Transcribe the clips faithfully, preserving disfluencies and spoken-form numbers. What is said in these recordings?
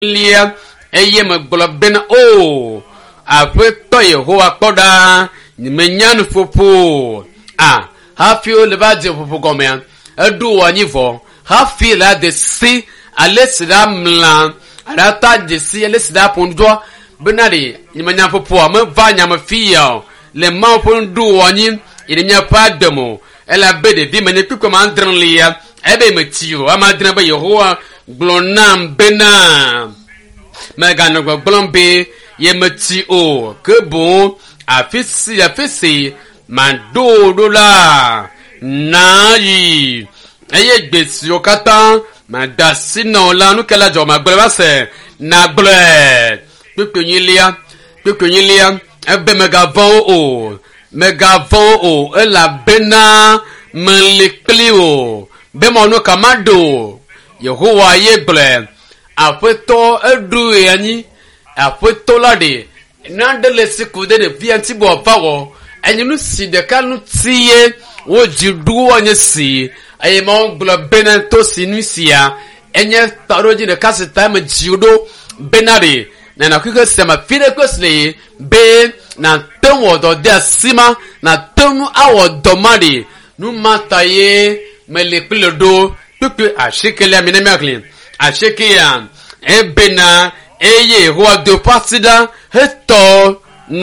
lia eye me gblɔ bena o aƒetɔ yehowa kpɔ ɖa menyan ƒoƒo a hafi le va dze ƒoƒo gɔmea eɖo wɔ anyi vɔ hafi le ade si ale si ɖa mla aɖa ta dze si ale si ɖa ƒo ŋdɔ bena de menyan ƒoƒoa meva nyame fi ya o le mawo ƒe ŋɖo wɔ anyi yele miaƒe ademo elabe ɖevi menye kpekpe ma adre lia ebe metsi o ama adre be yehowa gblɔ nam bena meganɔ gbɔgblɔm be ye metsi o ke boŋ afi si afi si maɖo ɖo la na yi eye gbe siwo katã mada si nɔ la nukela dzɔ magblɔ va se nagblɔe kpekpe nyilia kpekpe nyilia ebe megavɔ̃ o megavɔ̃ o elabena mele kpli o be mɔnu kama ɖo yehowa ye gblɔe aƒetɔ eɖo anyi aƒetɔ la ɖe naɖe le si ku de ɖevia ŋuti be wòava wɔ enye nu si ɖeka ŋuti ye wodzi ɖo nye si eye mawo gblɔ bena to si nu sia enye tɔ ɖo dzi ɖeka si ta me dzi ɖo bena ɖe nana kuke sia ma fi ɖe kpe si le be na te wɔ dɔ de asi ma na te nu awɔ dɔ ma ɖe nu ma ta ye mele kple ɖo kpekpe asikelia mi ne miakli asikeya ebena eye hoa do pasida hetɔ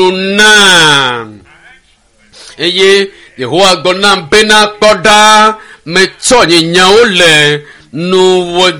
nuna eye yehowa gbɔ nam bena kpɔ ɖa metsɔ nye nyawo le nuwo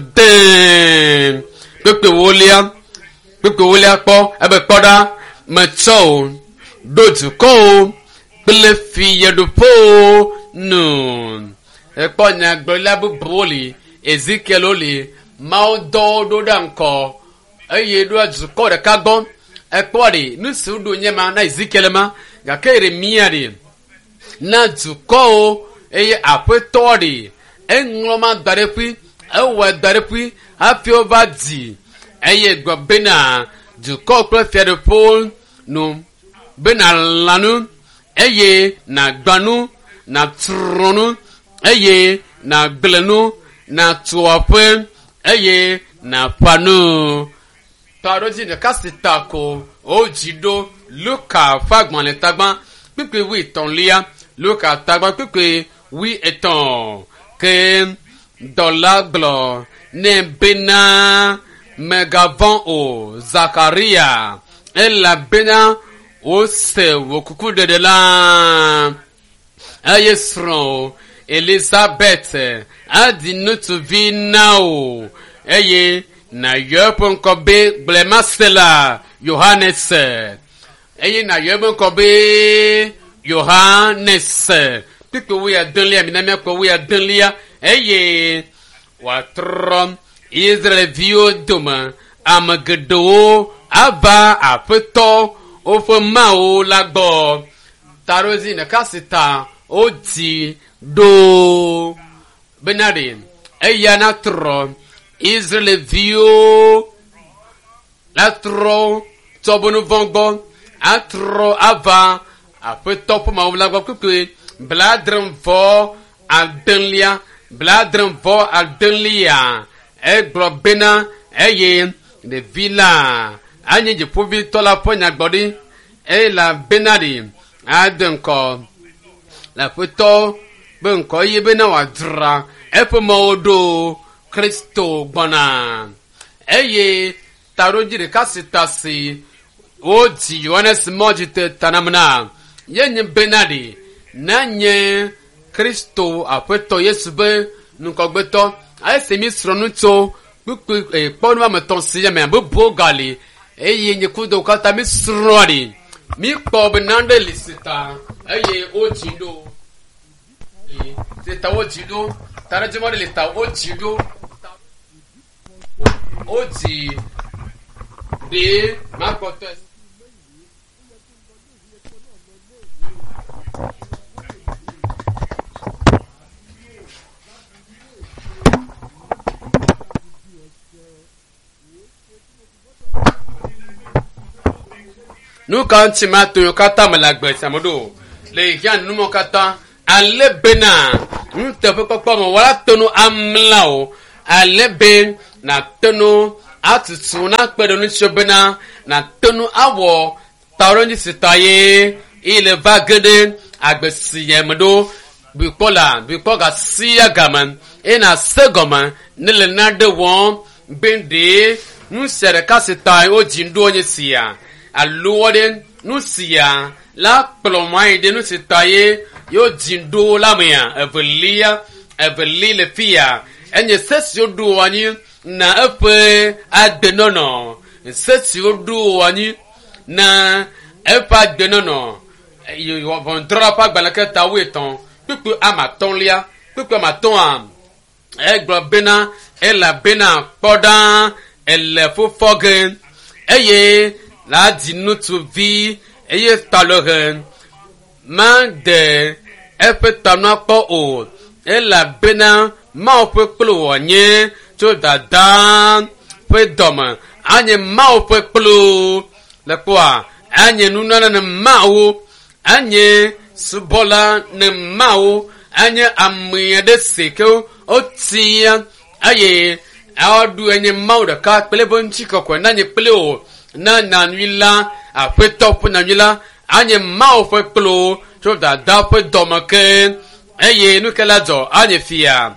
de kpekpe wolia kpekpe wolia kpɔ ebe kpɔ ɖa metsɔ o ɖo dukɔwo kple fiyeɖoƒewo nu ekpɔ nyagblɔla bubuwo li ezekiel li mawo dɔ ɖo ɖa ŋkɔ eye ɖo dukɔ ɖeka gbɔ ekpɔ ɖe nu si woɖo nye ma na ezekiel ma gake yeremia ɖe na dukɔwo eye aƒetɔ ɖe eŋlɔ ma da ɖe ƒui ewɔ da ɖe ƒui hafi wova dzi eye gbɔ bena dukɔ kple fiaɖoƒewo nu bena lanu eye na gbanu na trɔnu eye na gblenu na tuaƒe eye na panu tɔɖo dzi ɖeka si ta ko o dzi ɖo luka fagbɔle tagba kpekpe wi etɔ̃lia luka tagba kpekpe wi etɔ̃ ke dɔla gblɔ ne bena megavɔ̃ o zakaria elabena o se wo kuku ɖeɖe la eye srɔ̃ elizabeth adi ŋutsuvi na o eye na yɔ eƒe ŋkɔ be gblẽmasela yohanes eye na yɔ eƒe ŋkɔ be yohanes kpekpe wo ya delia mina miakpɔ wo ya delia eye wòatrɔ israelviwo dome ame geɖewo ava aƒetɔ woƒe mawo la gbɔ tarozi ɖeka si ta wodzi ɖo bena ɖe eya natrɔ israelviwo natrɔ tɔbonuvɔ gbɔ atrɔ ava aƒetɔ ƒe mawo la gbɔ kpekpe bladremvɔ adelia bladremvɔ adelia egblɔ bena eye ɖevi la anye dziƒoʋĩtɔ la ƒe nyagbɔɖi eye la bena ɖe ade ŋkɔ le aƒetɔ be ŋkɔ eye bena wòadzra eƒe mawo ɖo kristo gbɔna eye taɖodzi ɖeka si ta si wodzi yohanes mɔdzi te tanam na yenye bena ɖe nanye kristo aƒetɔ yesu be nukɔgbetɔ esi mi srɔ̃nu tso kpekpe kpɔ nu ame tɔ̃ si yame bubuwo gali eye nye kudo katã mi srɔ̃ ɖe mi kpɔ be naɖe li si ta eye wodzi ɖo si ta wodzi ɖo taɖedzi mɔ ɖe li ta wodzi ɖo wodzi ɖe makpɔtɔe. Nu kan ti ma to yo kata me la gbe samodo le yan nu mo kata ale bena nu te pe popo mo wala tonu amla o ale be na tonu atutu na kpedo nu chobena na tonu awo taro ni sitaye ile vagede agbesiyemdo bikola bikoga siya gaman ina segoma nile na de won bende nu sere kasitai o jindo onye siya aluwode nu siya la plomai de nu sitaye yo jindo lamia evelia eveli le fia enye sesi odu wani na epe adenono sesi odu wani na epe adenono yo vondra pa gbalaka tawe ton pipu amaton lia pipu amaton am egbo bena ela bena podan ele fofogen eye la dinutu vi eye taloren man de epe tanapo o ela bena ma pe kplo wonye to dada pe doma anye ma pe kplo le kwa anye nunana na mawo anye subola na mawo anye amye de seko otia aye adu anye mawo da ka pele bonchi kokwa na nye pele o na na nwila a pe top na nwila anye mawo pe kplo to dada pe doma ke eye nukela jo anye fia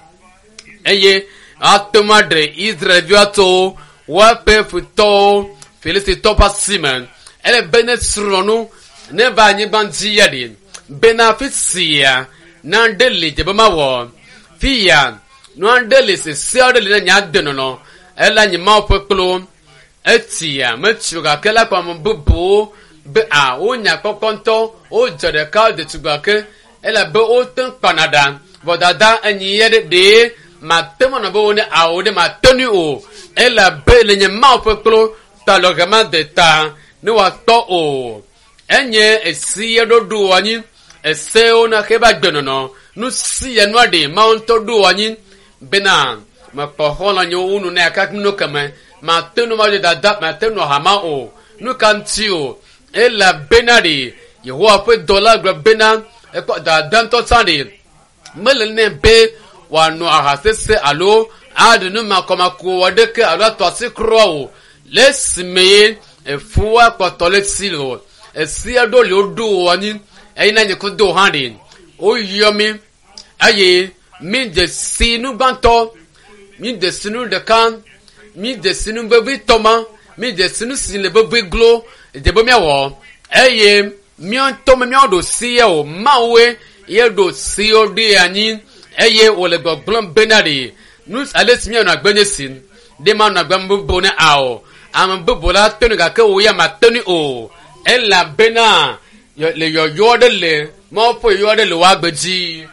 eye atomadre Israel viato wape futo felicito pa Simon ele benet sronu ne ba nyi banji yadi benefisia na deli je bama wo fia no deli se se deli nya deno no ela nyi ma popolo etia mechuga kala kwa mbubu be a onya kokonto o jode ka de tugake ela be o tan Canada bodada anyi yede de matemo na bo ne aode matoni o ela be le nyama popolo talogama de ta ne wa to o enye esi do do wani ese o na ke ba gbeno no no si ya no ade mount do wani bena ma po hola nyo unu na ka no kama ma tenu ma de da ma tenu hama o no kan ti o ela benari yeho ape dollar gba bena e ko da dan to sande mele ne be wa no ahasese alo adunu makoma ko wadeke alo to asikro o lesme e fuwa potole silo e sia do le odu wani e na nyeko do hande o yomi aye mi de sinu banto mi de sinu de kan mi de sinu bebi toma mi de sinu sin le bebi glo de bo mi awo aye mi on to mi odo sia o mawe ye do si o de ani eye ole goblon benari nus alesmi na gbenesin de ma na gbambo bona ao am bobola tonu ga ke wo ya matoni o ela bena le yo yo de le mo po yo de le wa gbeji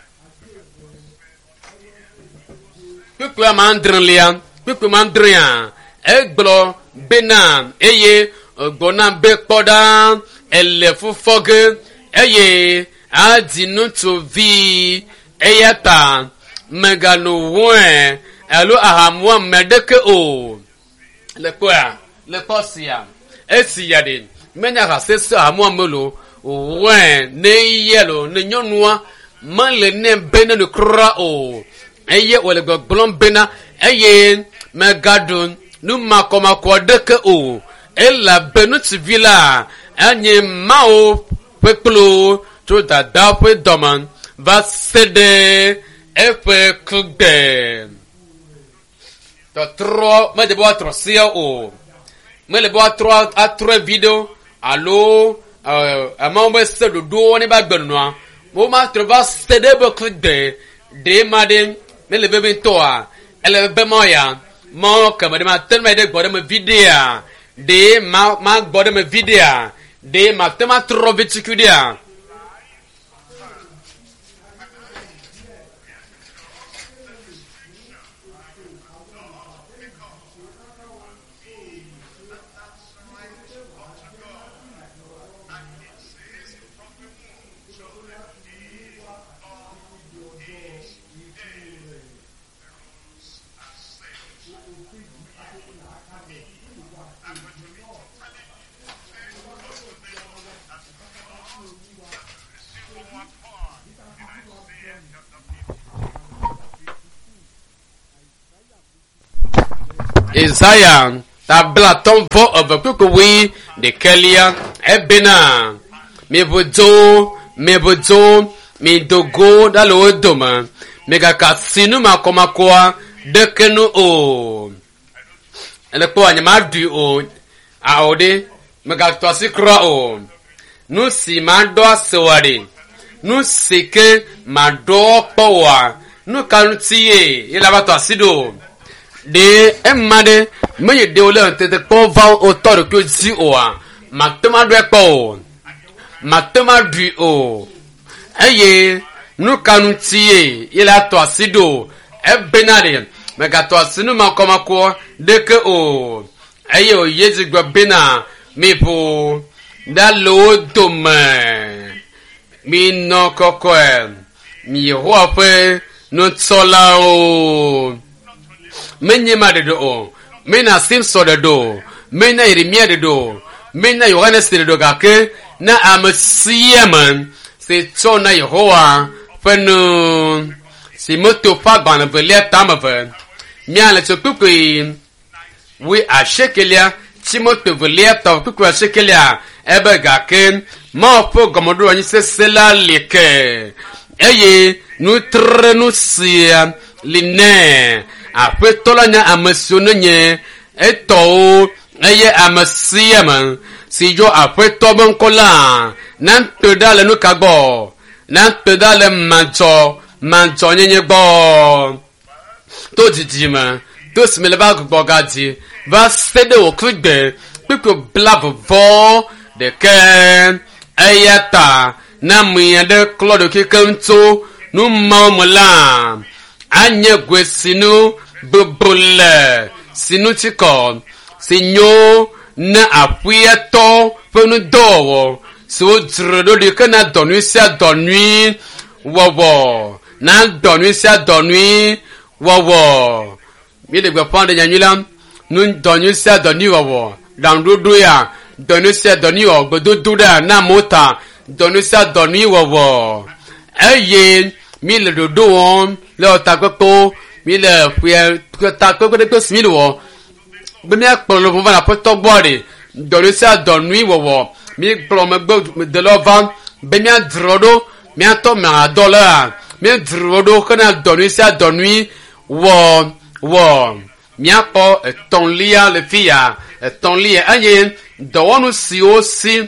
pipu amandrin lia pipu mandrin egblo bena eye gona be poda ele fufoge eye adinu to vi eyata megalo won elo ahamwa medeke o le kwa le posia esia de menya ka sesa ahamwa melo won ne yelo ne nyonua male ne bene ne kra o eye wole goglon bena eye megadon nu makoma ko deke o ela benu civila anye mao peklo to da da pe doman va cede efe kugde to tro me de bo tro sia o me le bo tro a tro video allo euh ama mo se do do ni ba gbenu mo ma tro va cede be kugde de maden me le be to a ele be mo ya mo ka me ma tel me de gbode me video de ma ma gbode me video de ma tema tro vitikudia Isaiah ta bla ton vo over kuku wi de kelia ebena me bozo me bozo me dogo dalo doma mega kasinu makoma kwa dekenu o ele kwa nyama du o aode mega twasi kra o nu si mando aswari nu sike mado powa nu kanutie ila bato asido de emade me de ole tete ko va autor que ji o matema do epo matema du o eye nu kanutie ila to asido ebenare me ga to asinu makoma ko de ke o eye o yezi gba bena me po da lo dome mi no kokoe mi ho pe no tsola o menye ma de do o mena sim so de do mena Yeremia de do mena Yohanes de do gake na amsiaman se tsona Yehowa fenu si moto pa gban velia tamave miala tsokuki we a shekelia timoto velia to kuku a shekelia ebe gake ma po gomodo anyi se sela leke eye nu tre nu sia line ape tolanya amasiono nye eto eye amasia man si jo ape tobon kola nan tedale nu kagbo nan tedale manjo manjo nye gbo to jijima to smele ba gbo gaji va sede o krigbe piko blavo vo de ken ayata na muya de klodo kikanto nu mamula anye gwesinu bubule sinu chiko sinyo na apuyato fenu dowo so drodo de kana donu sia donui wowo na donu sia donui wowo mi de gbe pande nyanyula nu donu sia donu wowo dan dodo ya donu sia donu ogbodo doda na mota donu sia donu wowo eye mi le dodo won le takoko mi le fue takoko de ko simi wo be mi akpolo fun na poto gbore donu sia donu wowo mi plo me gbo de lovan be mi adrodo mi ato ma dollar mi adrodo kana donu sia donu wo wo mi apo ton lia le fia ton lia anye do wonu si o si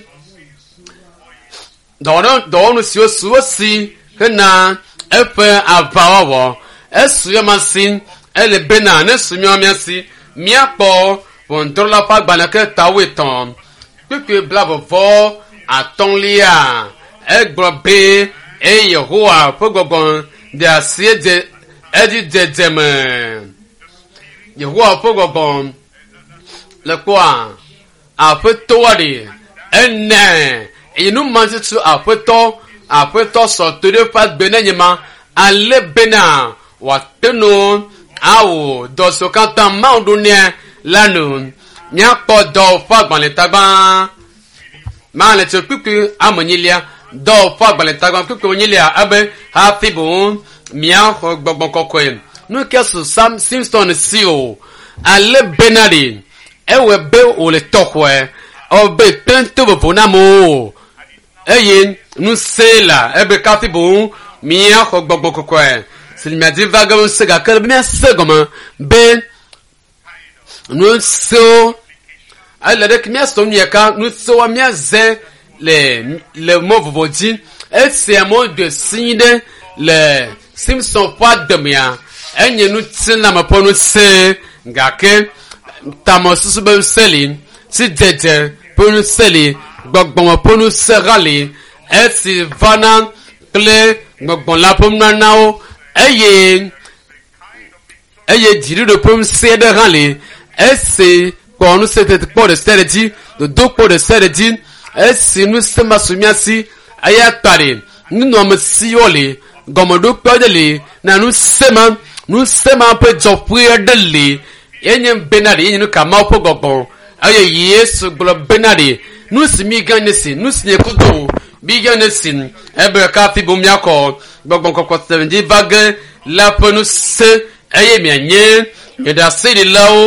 do no do wonu si o su si kana efe avawo esu masin ele bena ne sunyo miasi mi apo contrôle pas banake taweton que blabo vo aton lia egbobe e Yehowa pogogon de asie de edi de deme Yehowa pogogon le quoi apeto wadi enne inu manjitu apeto apeto so tere pas benanyema ale bena wateno awo doso kanta maudune lanu nya po do fa gbanle tagban ma le te kuku amonilia do fa gbanle tagban kuku onilia abe ha fibu mia gbogbon kokoe no kesu sam simston si o ale benadi ewe be o le tokwe o be tento bo na mo eye nu sela ebe ka fibu mia gbogbon kokoe s'il m'a dit vaguement ce gars que bien second ben nous so elle a dit mia somieka nous so mia ze les le mot vodi et c'est un mot de signe le simson pas de mia enye nous tsina ma ponu se gake tamosu be selin si dede ponu seli gbogbon ponu serali et si vana cle gbogbon la ponu nao eye eye diri de pom se de ranle ese ko nu se te po de seredi de do po de seredi ese nu se masumiasi aya tare nu no msi ole gomodo po de le na nu sema nu sema pe jofue de le yenye benari yenye nu kama po gogbon aye yesu glo benari nu simi ganesi nu sinye kudo bi ganesi ebe ka fi bom yakọ gbogbo kokko seventy vague la ponu se eye mi anye e da se de lawo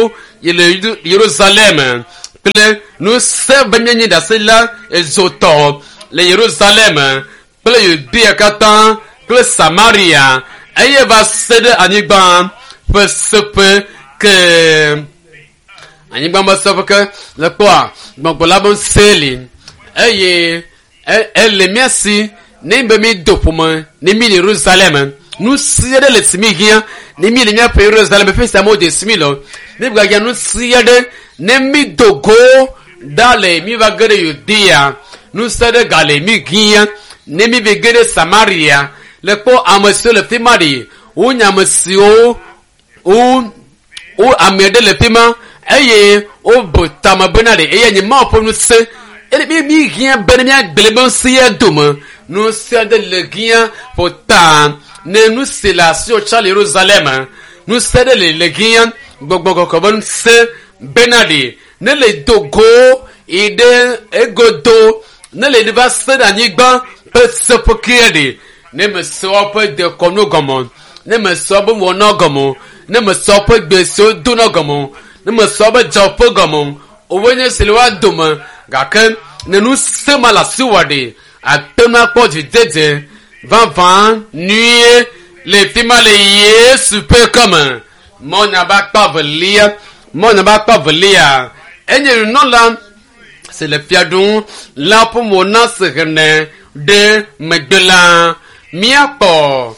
le Jérusalem ple nous se benyenyi da sela ezoto le Jérusalem ple Yudea katan ple Samaria eye va sede anigba pe sepe que anigba ba sepe que le quoi donc la bon seli eye elle merci nembe mi dopoma ne mi Jérusalem nous siede le simigia ne mi le nya pe Jérusalem fe samo de similo ne bga nous siede ne mi dogo dale mi va gade Judea nous siede gale mi gia ne mi be gade Samaria le po amasio le timari ou nyamasio ou ou amede le tima eye o botama benade eye ni ma po nous se ele mi mi gia benemia glebon siya duma nous siede le gia potan ne nous c'est la sur Jérusalem nous siede le le gia gbogbo ko bon se benade ne le dogo ide egodo ne le va se danigba pe se pokede ne me so pe de kono gomo ne me so bo wono gomo ne me so pe gbe so do no gomo ne me so be jopo gomo owenye silwa doma gaken ne nous se mala siwade atena po dide van van nuit les timale yesu pe comme mon abak pa velia mon abak pa velia enye non là c'est le fiadon là pour mon asrene de Magdala miapo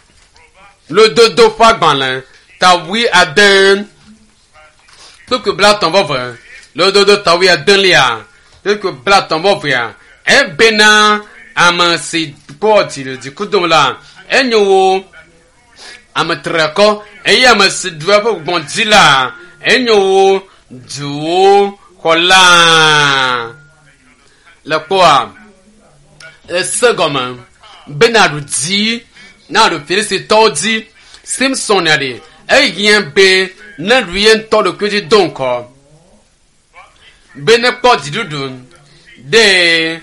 le dodo fagban ta oui aden tout que bla ton va le dodo ta oui aden lia tout que bla ton va e bena amansi poti du kudum la enyo amatrako e amasi dwa po bondila enyo du kola la quoi le second benadu di na do félicité di Simpson yade e yen be na rien to de que donc bene poti dudu de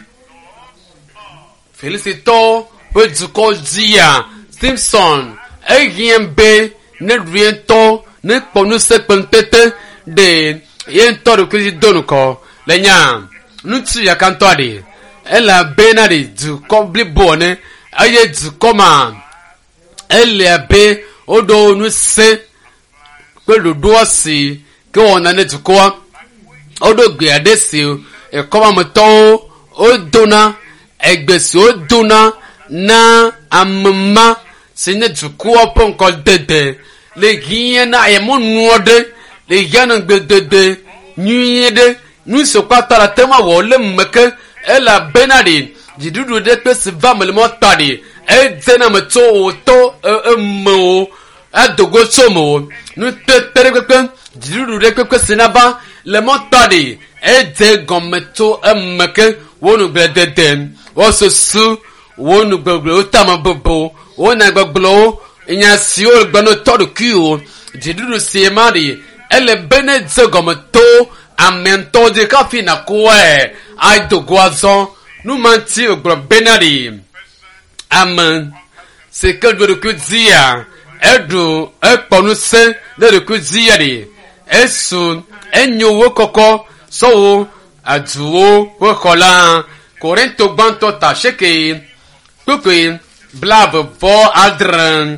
félicité pe du ko dia Simpson e yen be na rien to ne ponu se pentete de yen to de que donc le nya nu ti ya kan to de elle a benari du kobli bonne aye du comment elle a be odo nu se pe le doigt si que on en est du quoi odo gbe ade si e comment me ton o dona egbesi o dona na amma sine du quoi pon ko dede le gien na e mo nuode le yana gbe dede nyide nu se kwa tala tema wo le meke ela benadi jidudu de pe se va me le motadi e dena me to o to e mo adogo somo nu te tere pe jidudu de pe se na ba le motadi e de gometo e meke wonu gbe deden wo so su wonu gbogbo o tama bobo wona gbogbo inya si o gbe no to do ki o jidudu se mari ele benedi gometo amento de kafina koe ai do goazon nous menti au gros benadi amen c'est que de que dire edo e ponuse de que dire esu enyo wo koko so aduo wo kola korento banto ta sheke tupi blab vo adran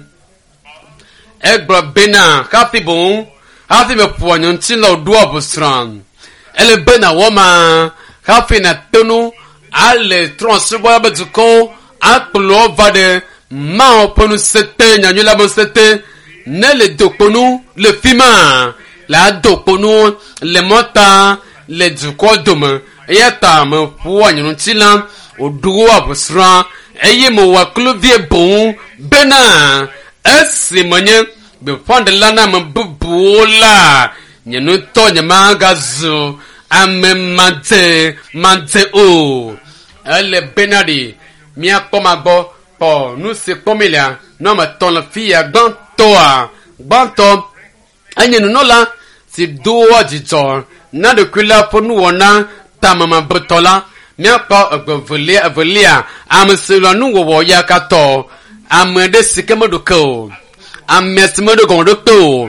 e gros bena kafi bon hafi me poignon tin lo do abustran ele bena woma kafi na tonu ale transfer du con aklo vade ma ponu sete nyanyu la bon sete ne le dokonu le fima la dokonu le mota le du ko dum yata me poignon tin o do abustran eye mo wa clovie bon bena esimonye be fond lana me bubula nyenu to nyama gazu amemante mante o elle benadi mi akoma gbo po nu se pomelia no ma ton la fille gantoa ganto anyenu no la si do ojito na de kula po nu wona tamama botola mi akpa ogvole avolia amselo nu wo ya kato amede sikemodo ko amesimodo gondoto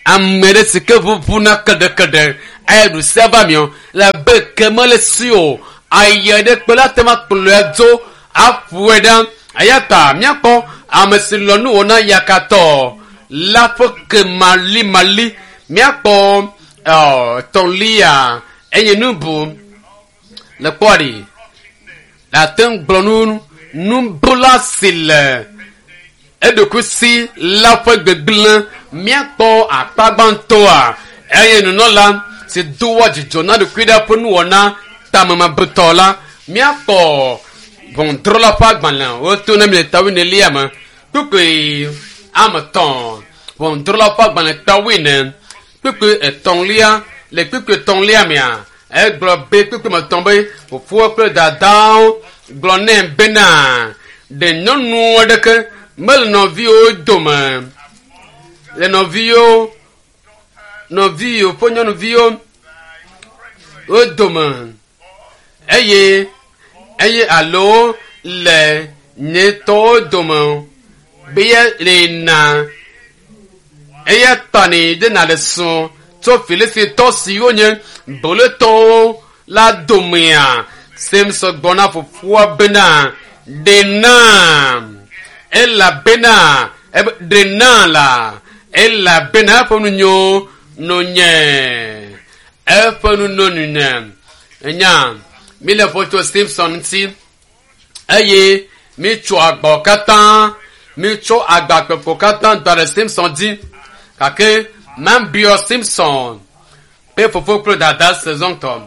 amere sike vuvuna kede kede ayedu savamion la be kemele sio ayede pela tema plezo afueda ayata miapo amesilonu ona yakato la foke mali mali miapo oh tonlia enye nubu le kwadi la ten blonu numbula sile edukusi la foke gblen miapo akpagbantoa enye nunola se duwa jijona de kwida ponu ona tamama butola miapo bon drola pagbanla o to na mi tawine liama tukwe amaton bon drola pagbanla tawine tukwe etonlia le tukwe tonlia mia e globe tukwe ma tombe o fo pe da down glonem bena de nonu odeke mel no vio doma le no vio no vio ponyo no vio o doma eye eye alo le neto domo beye le na eye tani de na le son to filisi to si onye bole to la domia sem so gbona fo fo bena de na ella bena de na la ella bena fo nyo no nye e fo no no nye enya mi le photo Simpson ti aye mi cho agbo katan mi cho agba pepo katan dans le Simpson dit kake même bio Simpson pe fofo pro dada saison tom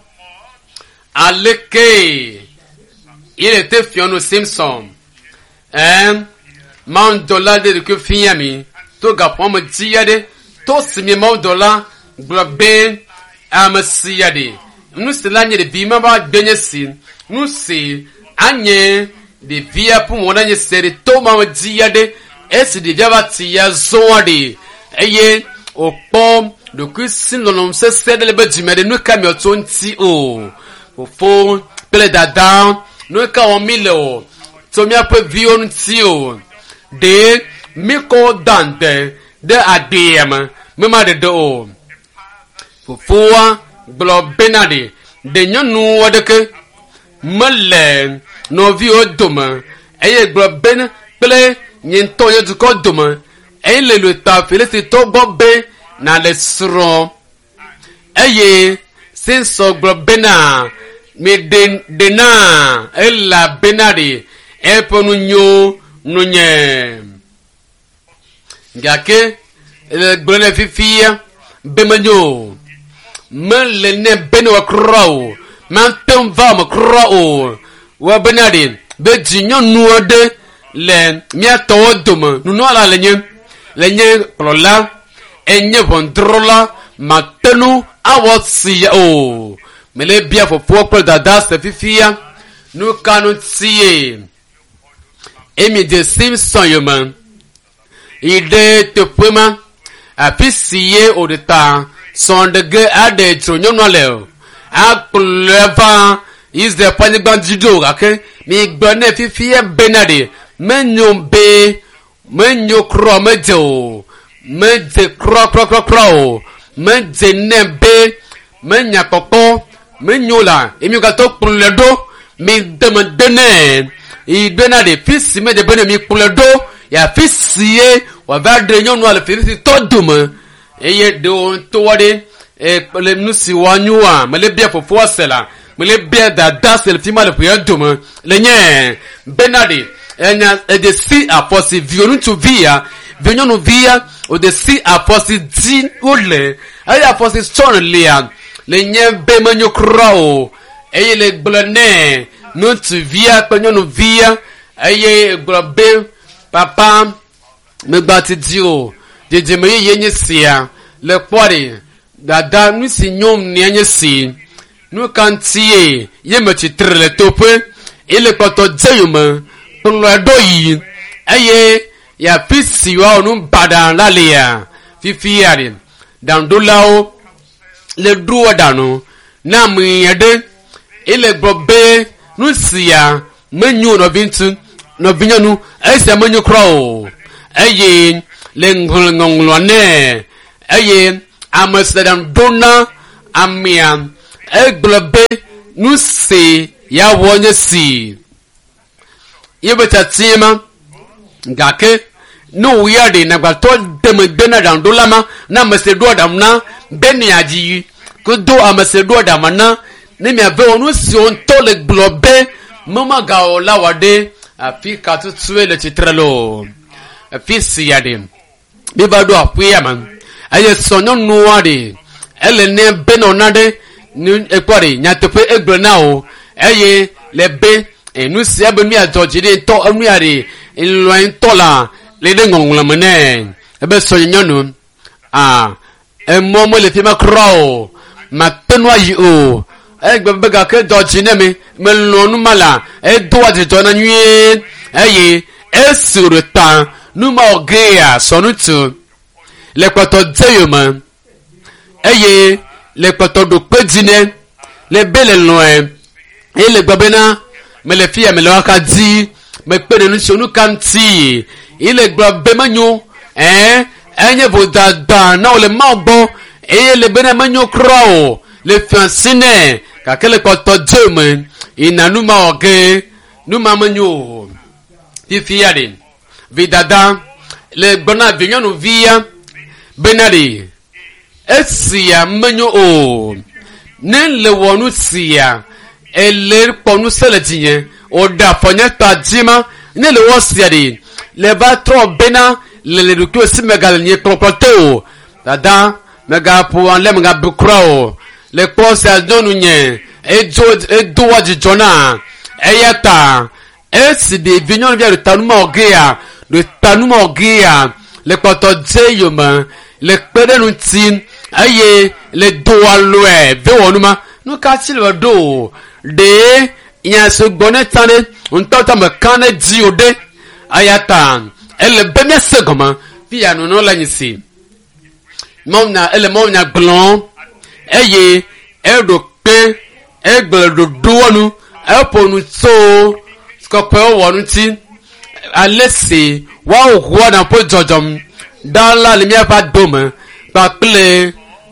aleke il était fion au Simpson hein man dollar de que fiami to ga pom diade to simi man dollar globe amasiade nous c'est l'année de bima ba benye si nous c'est année de via pour mon année c'est de toma diade et c'est de via batia zoade eye au pom de que si l'on se c'est de le bedi mais de nous camion tonti o au fond pele dada nous ka on milo to mi ape vion ti o de mi ko dante de adem me ma de do au fond Glo benade de nyonu wadeke mele no vi odoma eye glo ben ple nyento ye duko doma eye le le ta felisi to gbe na le sro eye senso glo bena me de de na ella benade e ponu nyo no nye ngake le glo na fifia bemanyo man le ne bene wa krao man pem va ma krao wa benade be jinyo nuode le mia to doma nu no ala le nye le nye plola enye vondrola matenu awotsi o mele bia fo fo kwa dada se fifia nu kanu tie emi de Simpson yoman ide te pema apisiye o de ta son de ge ade tronyo no le a pleva is the panigban judo okay mi gbone fifie benade menyo be menyo kro mejo meje kro kro kro kro meje nebe menya koko menyo la emi ga to pledo mi demandene i benade fisi me de bene mi pledo ya fisie wa va de nyo no le fisi to duma eye de on to wade e le nusi wanyua mele bia fofo asela mele bia da da sel fima le puya doma le nye benade enya e de si aposi vionu to via vionu no via o de si aposi din ole ay aposi son lia le nye be manyo krao eye le blone no to via penyo no via eye globe papa me bati dio de de me yenye sia le kwari dada nu si nyom nenye si nu kantie ye me titrele tope ile koto jeyuma plo doyi aye ya fisi wa onu badan lalia fifi yare dan dolao le duwa danu na mu yede ile gbobe nu sia menyu no bintu no binyanu ese menyu kro aye le ngol ngolwane eye Amsterdam dona amia eglobe nusi ya wonye si yebeta tima ngake no wiade na gbato dem bena dan dolama na Amsterdam damna beni aji kudo Amsterdam damana ne mi ave onu si on to le globe mama ga ola wade afi katu tuwe le titrelo afi siyade bi ba do apuya man aye sonyo nuade ele ne beno nade ni ekwari nyatepe egbona o eye le be enu si abemi ajojide to anuare nloin tola le de ngongla mene ebe sonyo nu ah emo mo le fi makro ma penwa yi o egbe ga ke dojine mi me lonu mala e do wa je na nwie eye esuru tan nu ma ogea sonutu le poto deyoma eye le poto do pedine le bele loin e le gbabena me le fia me le waka di me pede nu sonu kanti ile gbabe manyo eh enye boda da na ole ma gbo e le bena manyo kro le fiancine ka kele poto deyoma ina nu ma oge nu ma manyo fi fiade vidada le gbona vinyo nu via benari esia manyo o ne le wonu sia ele ponu seletiye o da fonya tajima ne le wosia de le ba tro bena le le ruko si megal ni krokoto dada mega po an le mega bukro le posa donu nye ejo edo waji jona eyata esi de vinyo via de tanuma ogea de tanuma ogea le poto jeyoma le pede nu tin aye le do alwe ve wonuma no ka ti le do de ya so gbone tane unto ta me kan di ode ayata ele bemia segoma fi anu no la nyisi mona ele mona glon eye e do pe e gbe do do wonu e ponu so skope wonu ti alese wa ogwo na po jojom dala le mi pa dome pa ple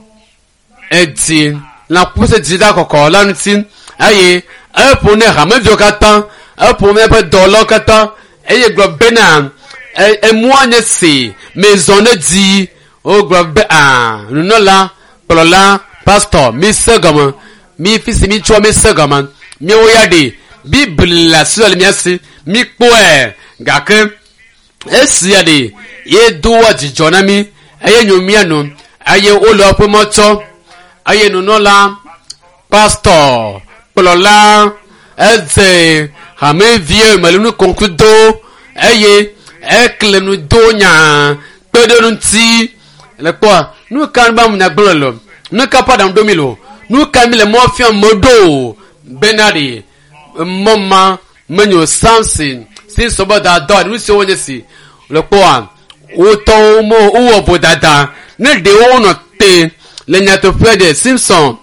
eti la pousse dida koko la ntin aye e po ne ha me jo katan e po me pa dolo katan eye gbo bena e mu anye si maison ne di o gbo be ah no la plola pastor mi segama mi fisi mi chwa mi segama mi oyade bible la so le mi asi mi po e gake esi ade ye duwa jijona mi aye nyomia no aye olo pe moto aye no no la pastor plola eze ha me vie malunu konkudo aye ekle nu donya pedo nu ti le kwa nu kan ba mu na glolo nu ka padam domilo nu ka mi le mo fian modo benadi mama menyo samson si sobo da do nu se wonye si le kwa o to mo o bo dada ne de o no te le nyato fede simpson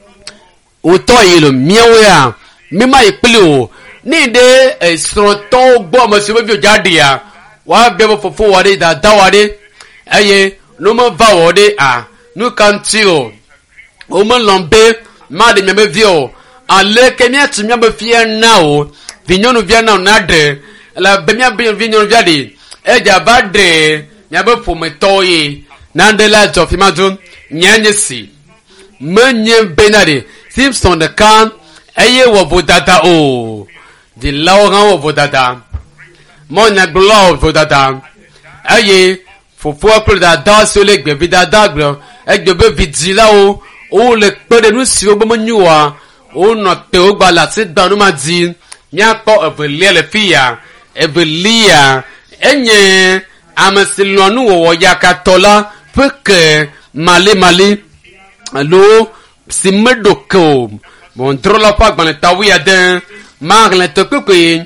o to yelo miewe a mi ma ipele o ni de esro to gbo mo se bi o jade ya wa be bo fofo wore da da wore eye no mo va wore a nu kan ti o o mo lombe ma de me vi o ale ke mi ati mi ba fie na o vinyonu via na na de la be mi abi vinyonu via de eja ba de mi ba fo me toyi na de la jo fi ma dun nyanye si menye benade simpson de kan eye wo bodada o di lawo kan wo bodada mo nya glow bodada eye fofo apro da da so le gbe bi da da gbe egbe be vidila o o le pede nu si ogbo nyuwa o no te o gba lati danu ma di mi apo ebele le fiya ebelia enye amasilonu wo ya katola peke male male allo simedoko bon trola pa gban ta wi aden mar le to pepe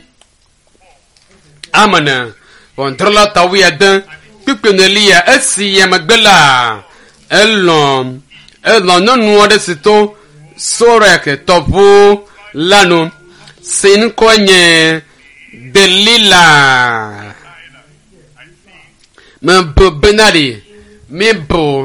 amana bon trola ta wi aden pepe ne lia esi ya magbela elon elon no nu ode sito soreke topo lanu sin konye delila me bo benari me bo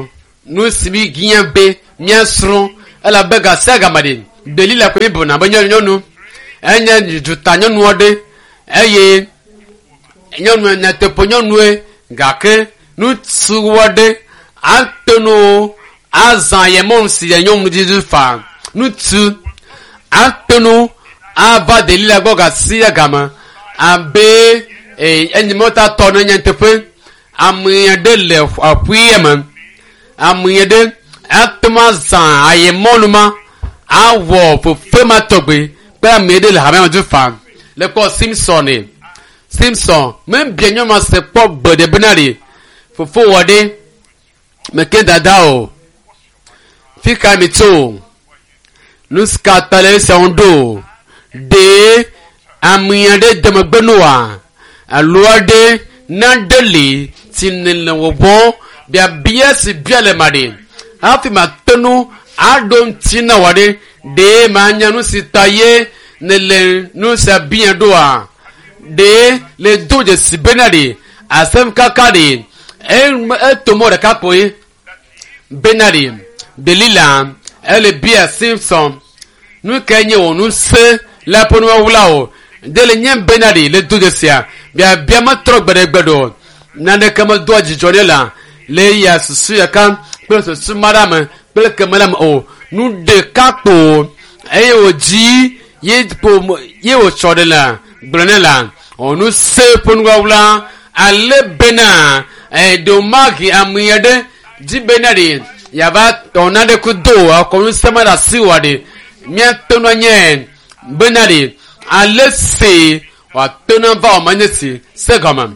nous sibi giambe miasron ala bega sagamade Delila ko ibona banyo nyonu enya juta nyonu ode eye nyonu na tepo nyonu e gake nu tsuwode atono azan ye mon si nyonu dizu fa nu tsu atono ava Delila goga si agama abe e enyi mota tono nyantepe amuye de le apuye amuyede atoma zan aye monuma awo fo fema togbe pe amede le hame du fa le ko Simpson e Simpson men bienyo ma se po gbode benari fo fo wode me ke dada o fika mi to nuska tale sondo de amuyede de magbenua aluade na deli tinle wo bon bia bia si bia le made afi matonu adon tina wade de manya nu sitaye ne le nu sa bien doa de le do de si benade asem kakade e tomo de kapoe benade Delila ele bia Simpson nu kenye onu se la ponu wulao de le nyem benade le do de sia bia bia ma trok bede gbedo nane kama do jijonela le ya susu ya kan pe susu madame pe ke madame o nu de kapo e o ji ye po ye o chodela brenela o nu se ponwa wula ale bena e do magi amuyede ji benari ya ba tonade ku do a ko nu se mara siwade mia tono nyen benari ale se wa tono va o manesi se kama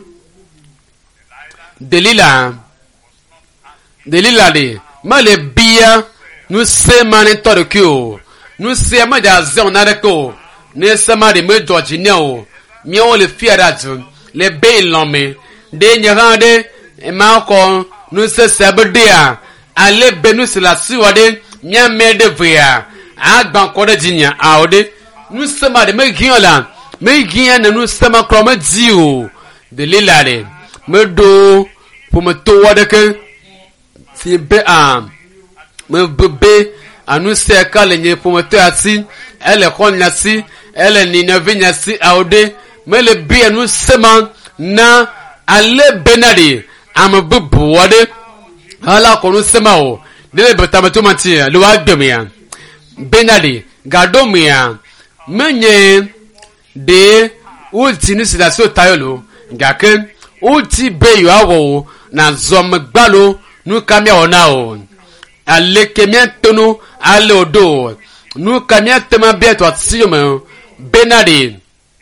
Delila Delila de male bia nous se mane torokio nous se ma da zon nareko ne sama de me dojineo mi on le fiaraju le be lome de nyarande e ma ko nous se sabedia ale benus la siwade mia me de via agban ko de jinya aode nous se ma de me giola me gian nous se ma kroma diu Delila de me do pour me to wadeke si be am me bebe anu se ka le nye pour me to ati ele kon nyasi ele ni na vinyasi aude me le bi anu sema na ale benadi am bubu wade ala ko nu sema o de be tamato mati lo wa gbemia benadi gadomia menye de ulti ni sida so tayolo ngake ulti be yo awo na zom gbalo nu kamia ona o ale kemia tonu ale odo nu kamia tema beto atsiyo benadi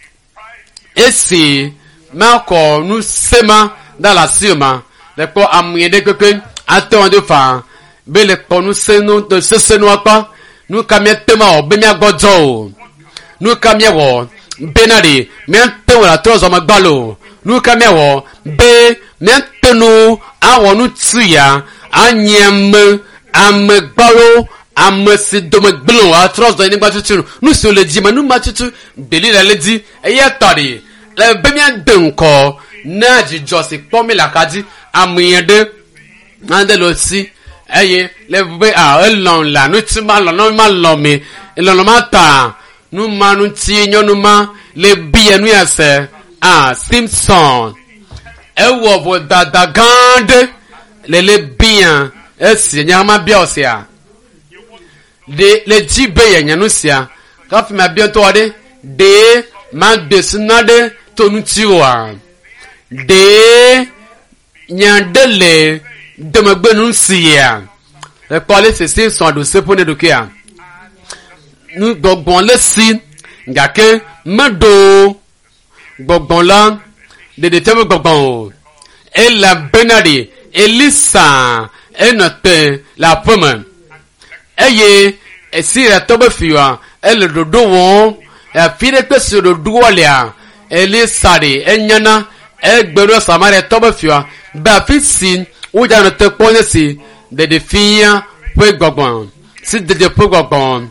esi mako nu sema dala sioma le ko amuyede keke aton de fa be le ko nu senu de sesenu apa nu kamia tema o be mia gojo nu kamia wo benadi mia tonu la trozo magbalo nu kamia wo be mentenu awonu tuya anyem amegbaro amesidomegblon atrozo ni gbatutu nu so le jima nu matutu Delila le di eye tari le be mi adenko na jijosi pomi lakaji amuyede ande lo si eye le be a elon la nu ti ma lo no ma lo mi elon ma ta nu ma nu ti nyonu ma le bi enu ase ah Simpson ewo bo dada gande lele bien esi nyama biosia de le jibe yenyanusia ka fi ma biento ade de ma desinade tonutiwa de nyandele de magbenu sia le pale se se son do sepone do kia nu gogbon le si ngake medo gogbon la de de teme gogbon et la benadi elisa enote la pomme eye esi la tobe fiwa el dodo won e fire pe se dodo walia elisa de enyana egbero samare tobe fiwa ba fitsin uja no te ponesi de de fiya pe gogbon si de de pe gogbon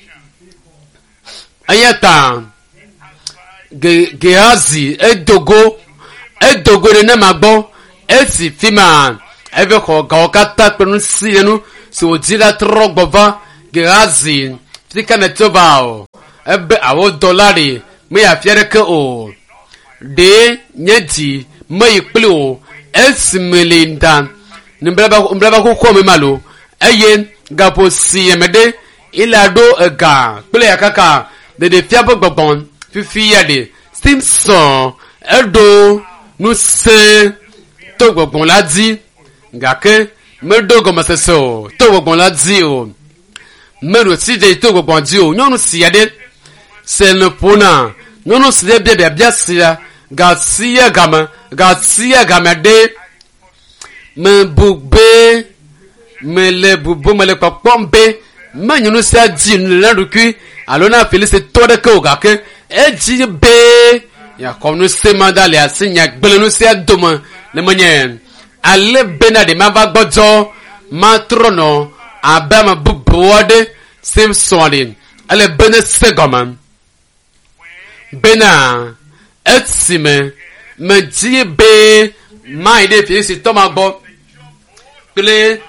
ayata Gehazi edogo edogo ne magbo esi fima ebe ko ga okata penu si enu si ojila trogbova girazi tika netobao ebe awo dolari me afiere ke o de nyeti me ikplo esmelinda nimbraba umbraba ko ko me malo eye gapo si emede ilado ega pele akaka de de fiabo gbogbon fifi yade Simpson edo nu se to gbogbon la di ngake medo go maseso to gbogbon la di o mero ti de to gbogbon di o nyonu si yade se le pona nyonu si de bia bia sia ga sia gama ga sia gama de me bugbe me le bubu me le popombe me nyonu si adi nu la ruku alona felice to de ko ga ke eji be ya kono se mandale asinya gbelenu se adoma le manyen ale bena de ma va gbojo ma trono abama bubuode Simpson ale bena se goman bena etsime me ji be ma ide fi si to ma gbo kle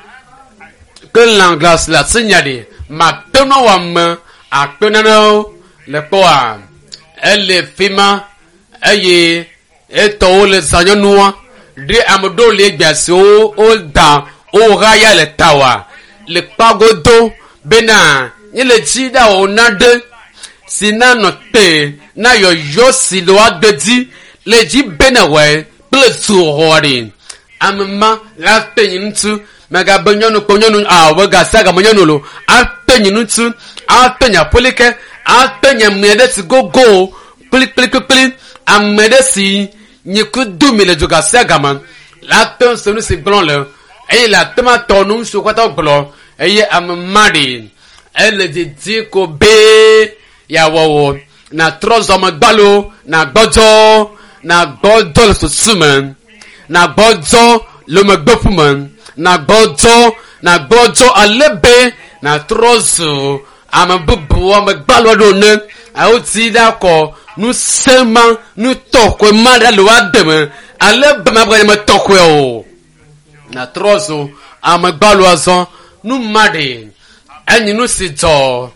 que l'anglas la signalé ma tono wam a penano le poa elle fima aye eto le sanyonua de amdo le gbaso o da o raya le tawa le pagodo bena ni le jida o nade sina no te na yo yo si lo adedi le ji bena we ple tu horin amma la penyintu mega bonyonu konyonu a wega saga monyonu lo a penyintu a penya polike a penya mede si gogo plik plik plik amede si nyiku dumi le joga saga man la pen sonu si blon le e la tema tonu so kwata gblo eye amadi ele di di ko be ya wowo na trozo magbalo na gbojo na gbojo so suman na gbojo lo magbofuman na gbojo na gbojo alebe na trozo amabubu amagbalo do ne a o ti da ko nu sema nu tokwe mada lo ademe alebe mabwe ma tokwe o na trozo amagbalo azon nu made enyi nu si jo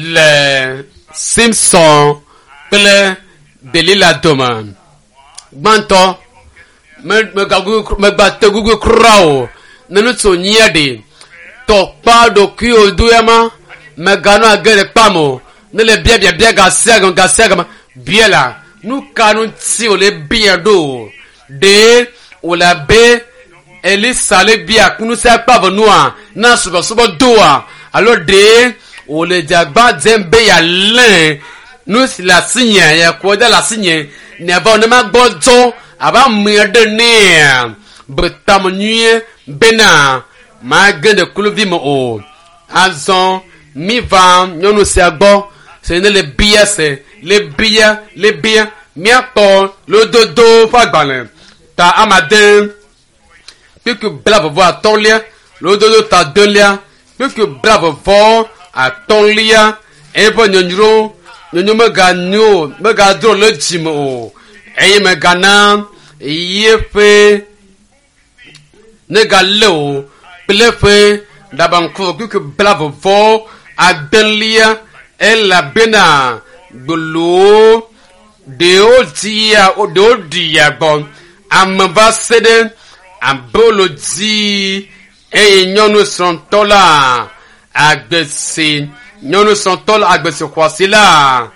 le Simpson pele delila doma gbanto me me gagu me batte gugu krao nenu to nyede to pa do ki oduyama me gano agere pamo nele bia bia bia ga sega ga sega biela nu kanu ti o le bia do de o la be eli sale bia kunu sa pa bonua na subo subo doa alo de o le jagba zembe ya len nu si la sinya ya ko da la sinya ne ba ne ma gbojo aba mwede ne betam nuye bena ma gende kuluvi mo o azon mi va nyonu se agbo se ne le bia se le bia le bia mi apo lo dodo fagbalen ta amaden que bravo voir tolia lo dodo ta dolia que bravo voir a tolia e bo nyonro nyonyo me ga nyo me ga dro le jimo eye me gana yefe ne ga lo plefe dabanko que bravo voir a delia ella bena golo de odia o de odia bon ambassador amboloji e nyonu sontola agbese nyonu sontola agbese kwasila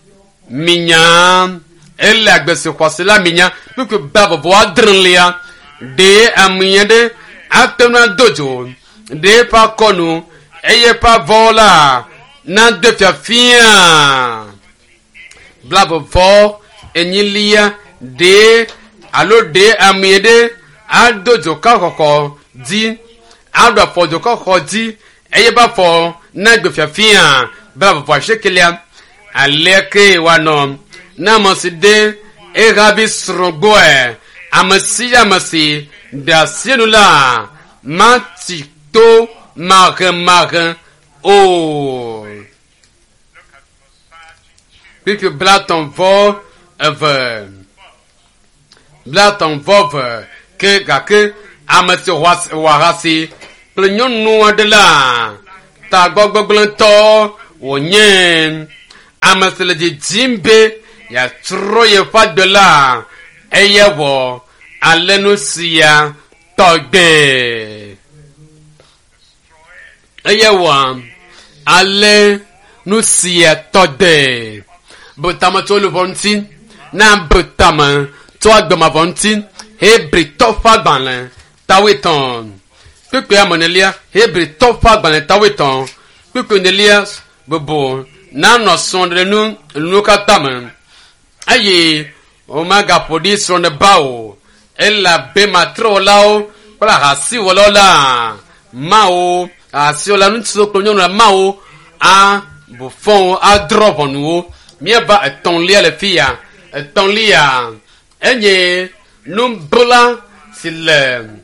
minya elle agbese kwasila minya puisque babo bo adrenlia de amyende atona dojo de pa konu eye pa vola na de fiafia blabo vo enyilia de alo de amyede adojo ka koko di ado fojo ka koko di eye ba fo na gbe fiafia blabo vo shekelia aleke wano na moside e gabi srogoe amasi amasi da sienula matito mare mare o puisque blaton vo ever blaton vo que gake amesi wahasi kple nyɔnu aɖe la ta gbɔgbɔgblẽtɔ wònye ame si le dzidzim be yeatrɔ yeƒe agbe la eye wɔ ale nu sia tɔgbe eye wɔ ale nu sia tɔgbe botame tso lubɔ ŋuti na botame tso agbemavɔ ŋuti Hebritɔ ƒe agbalẽ tawetɔn kpekpe amenelia Hebritɔ ƒe agbalẽ tawetɔn kpekpe nelia bobo nanɔ srɔ̃ɖe nu nu katã me eye womagaƒo ɖi srɔ̃ɖe ba o elabe matrɔwɔlawo kple ahasiwɔlawo la mawo ahasiwɔla ŋutsuwo kple nyɔnu la mawo abufɔwo adrɔ ʋɔnuwo míeva etɔ̃lia le fi ya etɔ̃lia enye nubla si le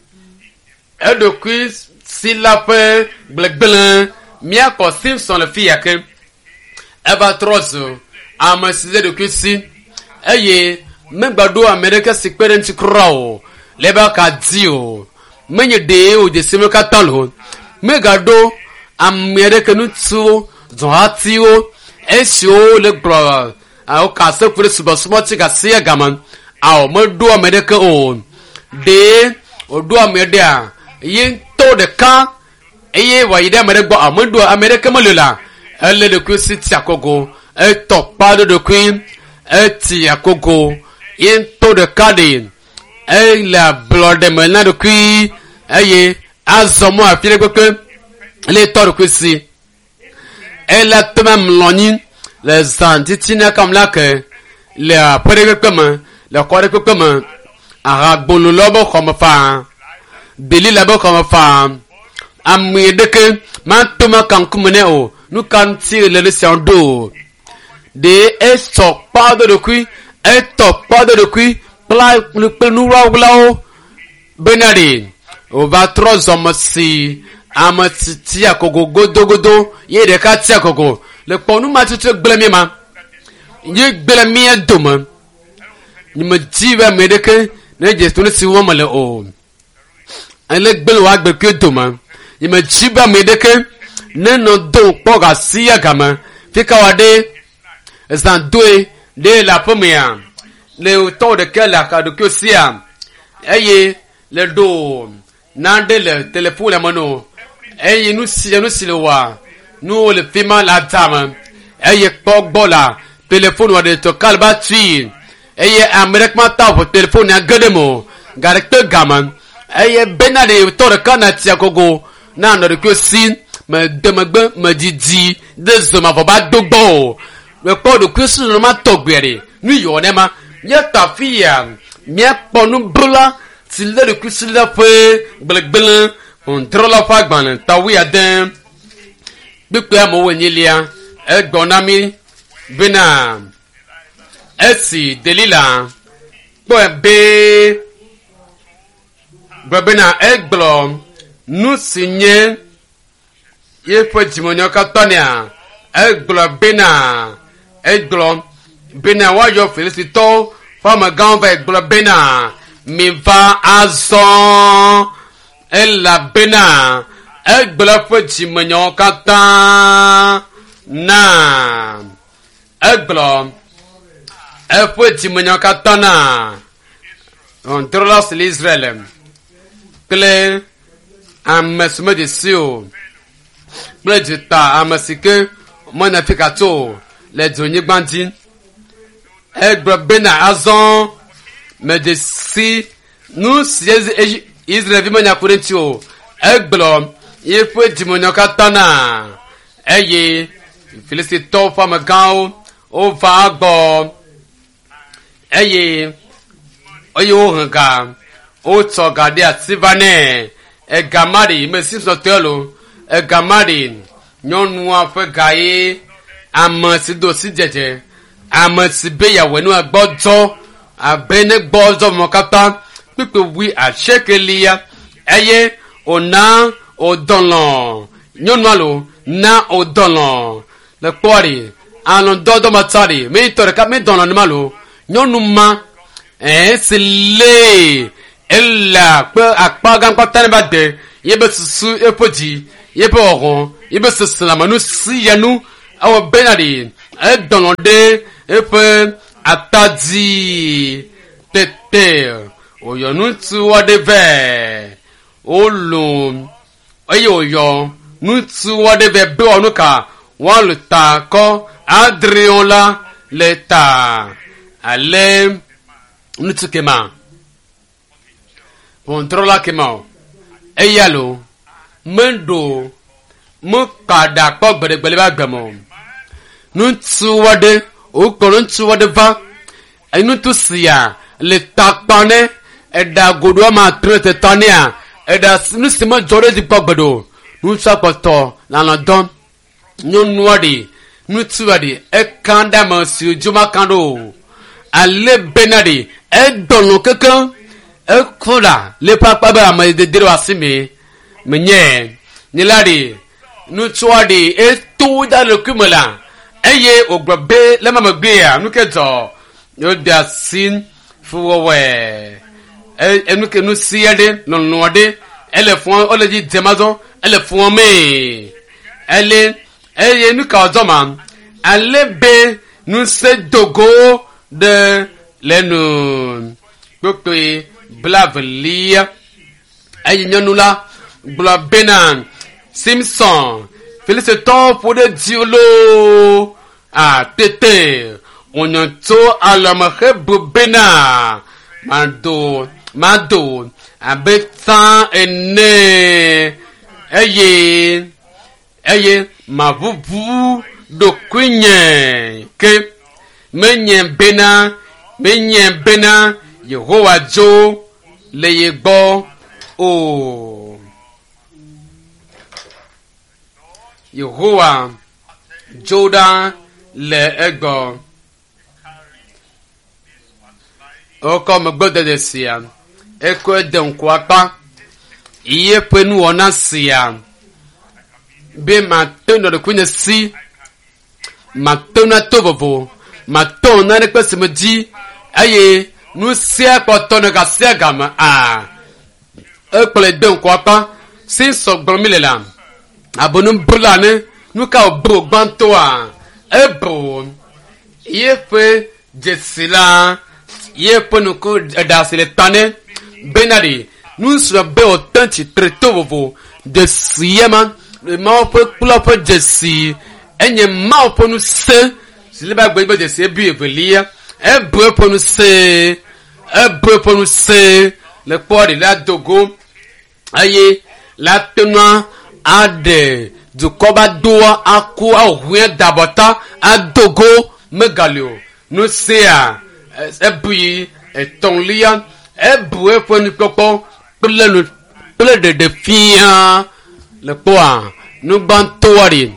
eɖokui si la ƒe gblegblẽ míakɔ Simpson le fi ya ke eva trɔ zu ame si de ɖokui si eye megbaɖo ame ɖeke si kpe ɖe ŋuti kura o le ebe ka di o menye ɖe o dzesi me katã lo megaɖo ame ɖeke ŋutsuwo dzɔhatiwo esiwo le gblɔ awo ka seku ɖe subɔsubɔ tsi gasi agame awo meɖo ame ɖeke o ɖe woɖo ame ɖea ye ŋutɔ ɖeka eye wòayi ɖe ame ɖe gbɔ awo meɖo ame ɖeke mele la ele ɖokui si ti akogo etɔ kpa ɖe ɖokui eti akogo ye ŋutɔ ɖeka ɖe ele ablɔɖe me na ɖokui eye azɔ mɔ afi ɖe kpekpe ele tɔ ɖokui si ele tome mlɔ anyi le zã titina kam la ke le aƒe ɖe kpekpe me le xɔ ɖe kpekpe me ahagbolo le wobe xɔ me faa beli le wobe xɔ me faa ame ɖeke mato maka ŋkume nɛ o nu ka ŋuti le ɖe sia ɖo o ɖe esɔ kpa ɖe ɖokui etɔ kpa ɖe ɖokui kpla kple nuwlawlawo bena ɖe wòva trɔ zɔ me si ame si ti akogo godogodo ye ɖeka ti akogo le kpɔ numatsotso gblẽ mi ma ye gblẽ mia dome nyime dzi be ame ɖeke ne dze to ne si wɔm le o ele gblẽ wa agbe ke dome nyime dzi be ame ɖeke ne nɔ do kpɔ gasi agame fi ka wa ɖe zã doe ɖe le aƒe mea le tɔ ɖeke le akaɖokui sia eye le ɖo naɖe le telefone le me no eye nu si nu si le wa nu le fi ma le atame eye kpɔ gbɔ la telefone wa de to kale ba tui eye ame ɖeke ma ta ʋu telefone ya ge ɖe mo ga ɖe kpe game eye bena ɖe tɔ ɖeka na tia gogo na nɔ ɖokui si me de megbe me didi de zɔmavɔ ba do gbɔ o me kpɔ ɖokui si nɔ ma tɔgbe ɖe nu yɔ ne ma míetɔ afi ya míakpɔ nubla si le ɖokui si la ƒe gblegblẽ ŋdrɔla ƒe agbalẽ tawi ade kpekpe amewo enyelia egbɔ na mi bena esi Delila kpɔe be gbe bena egblɔ nu si nye yeƒe dzimenyo katã nea egblɔ bena egblɔ bena woayɔ Filistitɔwo ƒe amegãwo va egblɔ bena miva azɔ elabena egblɔ eƒe dzimenyawo katã na egblɔ eƒe dzimenyawo katã na ŋɔndrɔla si le Israel kple ame si me de si o kple dzita ame si ke mena fi kato le dzonyigba dzi egblɔ bena azɔ me de si nu si Israelvi menya ku ɖe ŋuti o egblɔ yeƒe dzimenyawo katã na eye Filistitɔwo ƒe amegãwo wova gbɔ eye eye wohe ga wotsɔ ga ɖe asi va nɛ ega ma ɖe me Simpson tɔe lo ega ma ɖe nyɔnua ƒe ga ye ame si do si dzedze ame si be yeawɔe nu gbɔ dzɔ abe ne gbɔ dzɔ mɔ katã kpekpe wi asiekelia eye wòna wòdɔlɔ nyɔnua lo na wòdɔlɔ le kpɔri alɔdɔdɔ ma tsa ɖe mi tɔ ɖeka mi dɔlɔ ne ma lo nyɔnu ma esi le ella pe akpa gan kwatane ba de yebe susu epoji yebe oron yebe sesama no siyanu awo benadi e donode epe atadi tete oyonu tu wade ve olum oye oyo nutu wade ve be onuka wọn le ta ko adriola le ta ale nutu kema controla kema eyalo mendo mo kada ko gbedegbele ba gbemo nutu wade o ko nutu wade va nutu sia le ta pane eda godo ma trete tania eda nusima jore di gbogbodo nutu apoto lana don nyonwadi nutuwadi ekanda masi juma kando ale benadi edono kankan ekola le papa ba ma de dero asime menye niladi nutuwadi eto da le kumela eye ogbabe le mama gbe ya nuketo yo da sin fuwe e enuke nu siade no noade ele fun oleji demazo ele fun me ele eye nu ka ozoma alebe nu se dogo de lenu gbogbo blavlia eye nyanula bla benan Simpson félicitons pour de diolo a tete onyanto alamare bubena mando mando abetan ene eye eye mavuvu do kunye ke menye bena menye bena Yehowa jo le yegbo o Yehowa joda le egbo o comme gbode de sia eko de nkwapa iye penu ona sia be matendo de kunye si matona tovovo matona ne pesimedi aye nu sia potona ka sia gama a ekole de nkwapa sin so gbomilela abonu bulane nu ka obro gbanto a ebo iye pe jesila iye penu ko dasile tane benari nu so be otanti tretovovo de siema le ma pe pula pe jesi enye ma pe nu se sileba gbe de se bi evelia e bro pe nu se e bro pe nu se le pori la dogo aye la tenua ade du koba doa aku ahwe dabota adogo megalio nu se a e bui e tonlia e bro pe nu popo pele nu pele de de fia le poa nu bantoari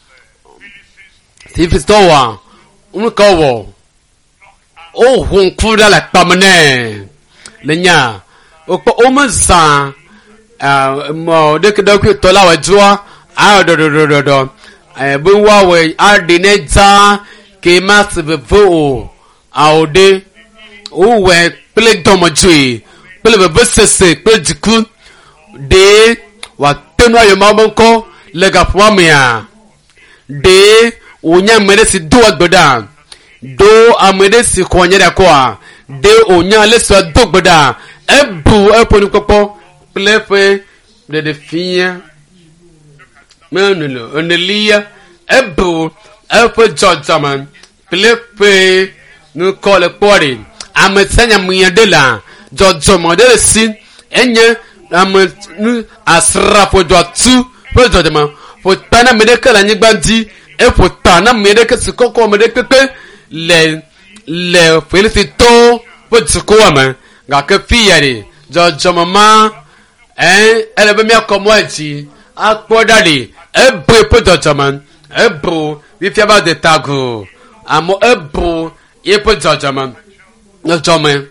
si fistowa unu kawo o hun kuda la pamane lenya o po o maza ah mo de kedo ku to la wa jua a do do do do eh bu wa we a dineta ke massive vo aude o we play domojui play be sese play jiku de wa tenu ayo mabonko lega pwamia de onya meresi do agboda do amedesi kwanyere kwa de onya leso do agboda ebu eponi popo plepe de de fia menulo onelia ebu epo judgment plepe nu kole pori ametsanya muyadela judgment de sin enye am nu asra po do tu po judgment po pana medekala nyigbandi e po tana medeke sikoko medeke le le felicito po tsukoama ga ke fiare judgment ma eh ele be mi akomo aji akpodade e bo po judgment e bo we fi about the tago amo e bo e po judgment no judgment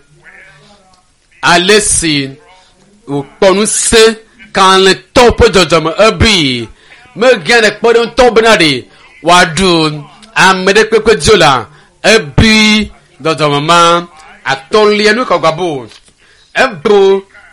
alesi o ponu se kan le top judgment e bi me gane podon tobnade wadu amede pepe jola ebi judgment ma atonli enu ko gbabo ebro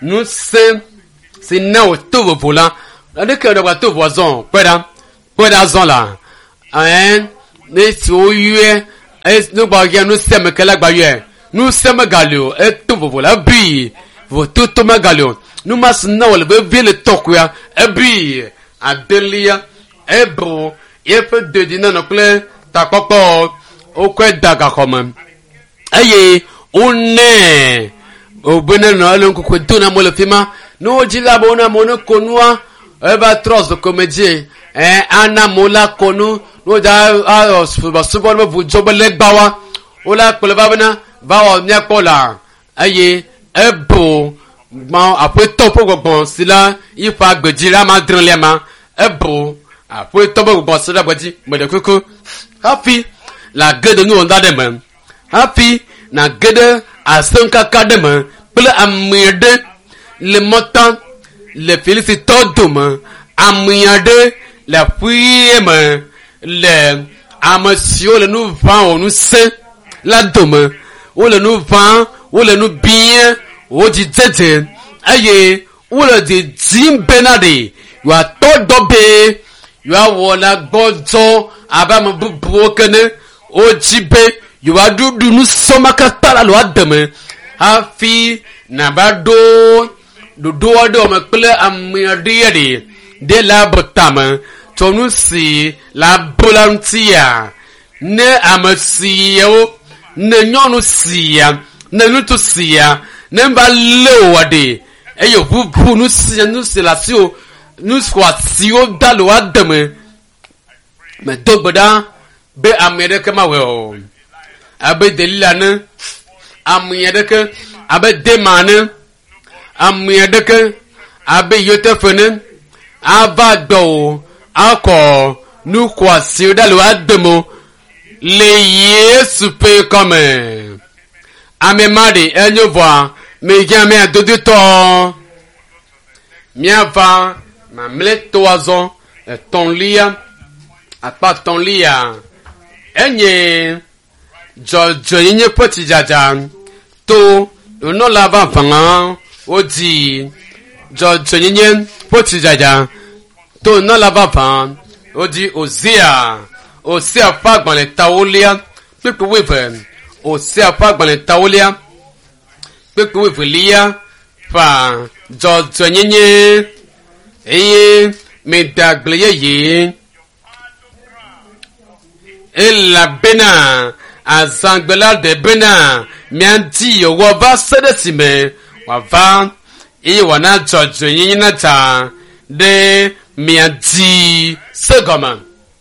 nous c'est c'est non tout vous là de que de tout voisin peda peda zon là hein ne soyeux est nous baguer nous sommes que la baguer nous sommes galio et tout vous là bi vous tout tout magalio nous mas non le be le tokuya e bi adelia e bro e pe de dina no ple ta popo o kwe daga comme aye one o bene no le ko dona mo le fima no jila bona mo no konua e ba tros de comédie eh ana mola konu no da a ba super mo bu jobo le gbawa o la pele ba bena ba o nya pola aye e bo bon après topo gbon sila ifa gbejira ma dran le ma e bo après topo gbon sila gbeji mo de koko happy la gede nu onda de man happy na gede asanka kadema ple amede le montant le félicito demain amyade la prière le amasio le nous vend nous sait la demain ou le nous vend ou le nous bien ou dit tete aye ou le dit dim benade you are todo dobe you are wona gozo abam bubuokene o jibe you are do do nous sommes katala lo ademe hafi na bado do do do me ple amyade de la botama tonu si la bolantia ne amasio ne nyonu sia ne nutu sia ne ba lewade eyo bubu nu sia nu la sio nu swa sio dalo ademe me dogbada be amerika ma we abe delila ne amyedeke abe demane amyedeke abe yotefene ava do ako nu kwa si dalo ademo le yesu pe comme amemade enyo voa me game adodo to miava ma mleto azon ton lia a pas ton lia enye jo jo yenye poti jaja to no lava fanga odi jo jo yenye poti jaja to no lava fan odi ozia ozia fagban le taolia pepe weven ozia fagban le taolia pepe wevelia fa jo jo yenye eye me dagle ye ela bena azangbela de bena mianti yo wa sedesime wa va e wana jojo yin na ta de mianti segoma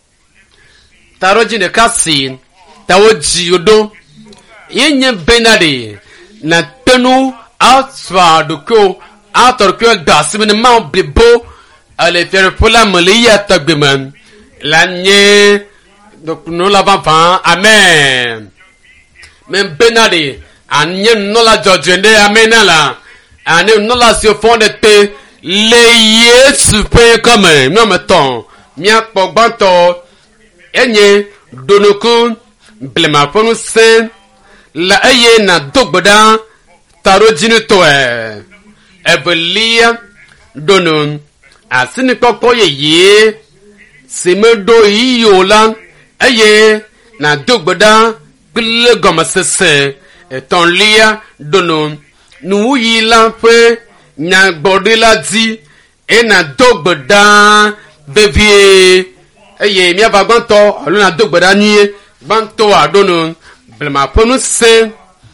taroji ne kasi tawoji yodo yenye benade na tenu aswa doko atorko dasime ma blebo ale faire pour la melia tagbeman la nye donc nous l'avons pas amen même benade anye no la jojende amen la ane no la se fonde te le yesu pe comme non mettons mia pogbanto enye donoku blema ponu se la eye na dogboda tarojinu to e evelia donon asini koko yeye semedo iyola eye na dogboda gle goma sese eton lia dono nu yila pe nya gbodila di e na dogboda bevie eye mi aba gbanto olu na dogboda ni gbanto adono blema ponu se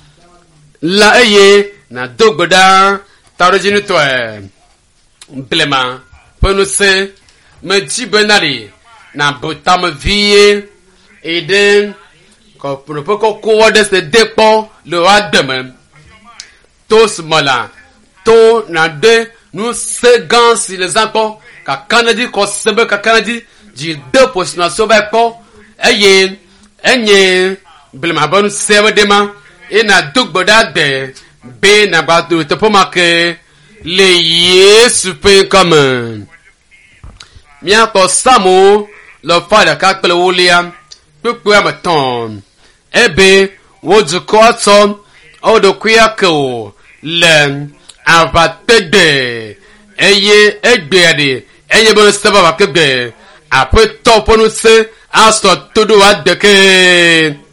la eye na dogboda tarojinu to e blema ponu se me ti benari na botam vie eden ko propo ko ko de se depo le adem tous mala to na de nous segans si les encore ka kanadi ko sebe ka kanadi di de postination ba ko eye enye blema bon sebe dema e na dugboda de be na ba to to pomake le yesu pe comme mia ko samo lo fada ka pele wolia pepe amaton ebe wodu ko aton o do kuya ko le avategbe eye egbeade eye bon seba vakegbe ape toponu se aso todo adeke